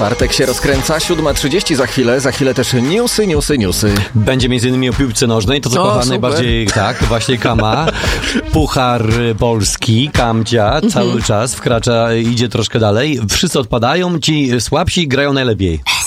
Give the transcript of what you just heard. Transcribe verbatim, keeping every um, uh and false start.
Czwartek się rozkręca, siódma trzydzieści za chwilę, za chwilę też newsy, newsy, newsy. Będzie między innymi o piłce nożnej, to co O, kocha super. najbardziej, tak, właśnie Kama. Puchar Polski, Kamcia, Mhm. cały czas wkracza, idzie troszkę dalej. Wszyscy odpadają, ci słabsi grają najlepiej.